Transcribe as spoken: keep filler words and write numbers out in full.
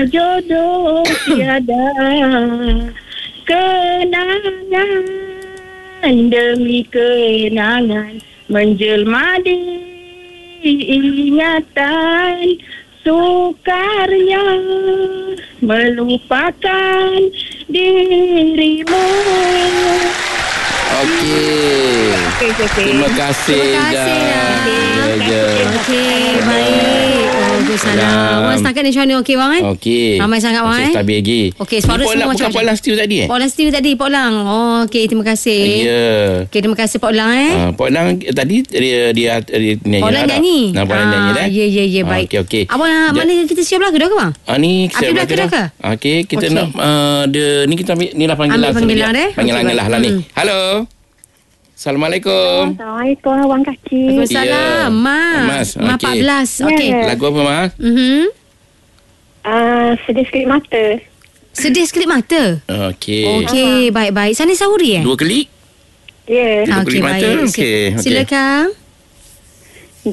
jodoh tiada kenangan demi kenangan menjelma di ingatan sukarnya melupakan dirimu. Okey. Okey, okey. Terima kasih. Terima kasih, Dah. Ya. Okey, baik. Oh, tu salam. Wan setakat ni macam mana okey bang eh? Okey. Ramai sangat bang Masih eh? stabil lagi. Okey, suara Ni Pak semua Lang, macam bukan Pak Lang Steve tadi eh? Pak Lang Steve tadi, Pak Lang. Oh, okey, terima kasih. Ya. Okey, terima kasih Pak Lang eh. Ah, Pak Lang eh, tadi dia dia, dia nyanyi. Pak Lang dah. nyanyi. Nah, Pak Lang nyanyi dah. Ya, ya, ya, Ah, baik. Okey, okey. Abang Ja- mana kita siap lagu dah ke bang? Ah, ni Habis saya belakang dah ke? Okey, kita Okey. nak uh, dia ni kita ambil ni lah panggilan. Ambil panggilan sekejap. eh? Panggilan Okey, lah baik. lah ni. Hmm. Halo. Assalamualaikum. Assalamualaikum Abang Kaki. Waalaikumsalam. Ya. Mas. Mas, Mas okey. empat belas. Okey. Ya. Lagu apa, Mas? Mhm. Uh, sedih sekali mata. Sedih sekelip mata. Okey. Okey, baik-baik. Sani Sahuri eh? Dua klik. Ya. Dua Okey, kelip mata. baik. Okey, okey. Silakan.